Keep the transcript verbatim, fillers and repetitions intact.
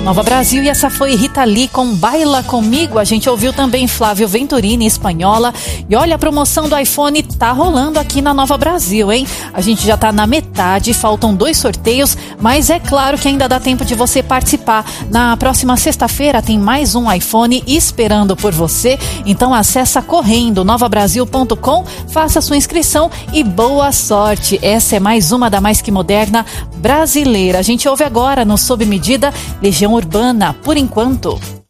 Nova Brasil, e essa foi Rita Lee com Baila Comigo. A gente ouviu também Flávio Venturini, Espanhola. E olha, a promoção do iPhone tá rolando aqui na Nova Brasil, hein? A gente já tá na metade, faltam dois sorteios, mas é claro que ainda dá tempo de você participar. Na próxima sexta-feira tem mais um iPhone esperando por você. Então acessa correndo nova brasil ponto com, faça sua inscrição e boa sorte. Essa é mais uma da Mais Que Moderna brasileira. A gente ouve agora no Sob Medida, Legião Urbana, Por Enquanto.